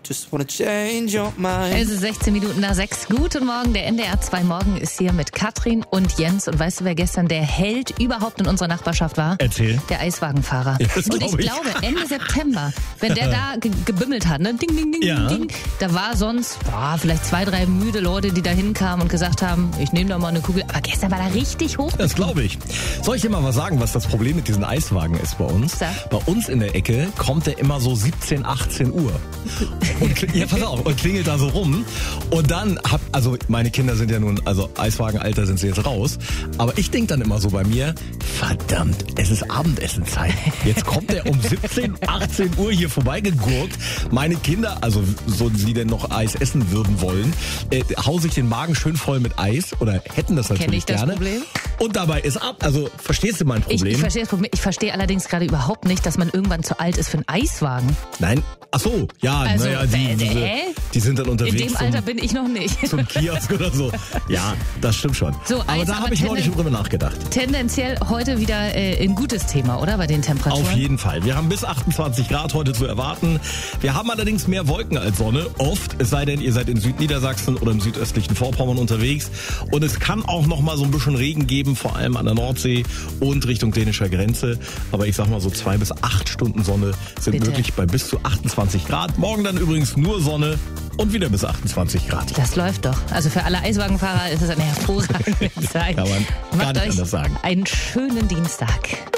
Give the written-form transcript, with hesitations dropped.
Just wanna change your mind. Es ist 16 Minuten nach 6. Guten Morgen, der NDR 2 Morgen ist hier mit Katrin und Jens. Und weißt du, wer gestern der Held überhaupt in unserer Nachbarschaft war? Erzähl. Der Eiswagenfahrer. Ja, das und ich glaube, Ende September, wenn der da gebimmelt hat, ne? Ding, ding, ding, Ja. ding, da war sonst vielleicht 2, 3 müde Leute, die da hinkamen und gesagt haben, ich nehme da mal eine Kugel. Aber gestern war er richtig hoch. Das glaube ich. Soll ich dir mal was sagen, was das Problem mit diesen Eiswagen ist bei uns? Sag. Bei uns in der Ecke kommt der immer so 17, 18 Uhr. Ja, pass auf, und klingelt da so rum. Und dann also meine Kinder sind ja nun, also Eiswagenalter sind sie jetzt raus. Aber ich denke dann immer so bei mir, verdammt, es ist Abendessenzeit. Jetzt kommt der um 17, 18 Uhr hier vorbeigegurkt. Meine Kinder, also so sie denn noch Eis essen würden wollen, hauen sich den Magen schön voll mit Eis oder hätten das natürlich Kenn ich das gerne. Problem? Und dabei ist ab. Also verstehst du mein Problem? Ich verstehe das Problem. Ich verstehe allerdings gerade überhaupt nicht, dass man irgendwann zu alt ist für einen Eiswagen. Nein, ach so, ja, Also, naja, hä? die sind dann unterwegs In dem Alter bin ich noch nicht. zum Kiosk oder so. Ja, das stimmt schon. So, aber Eis, da aber habe ich neulich drüber nachgedacht. Tendenziell heute wieder ein gutes Thema, oder? Bei den Temperaturen. Auf jeden Fall. Wir haben bis 28 Grad heute zu erwarten. Wir haben allerdings mehr Wolken als Sonne. Oft, es sei denn, ihr seid in Südniedersachsen oder im südöstlichen Vorpommern unterwegs. Und es kann auch noch mal so ein bisschen Regen geben, vor allem an der Nordsee und Richtung dänischer Grenze. Aber ich sag mal so 2 bis 8 Stunden Sonne sind Bitte. möglich bei bis zu 28 Grad. Morgen dann übrigens nur Sonne und wieder bis 28 Grad. Das läuft doch. Also für alle Eiswagenfahrer ist es eine hervorragende Zeit. Kann man gar Macht nicht euch anders sagen. einen schönen Dienstag.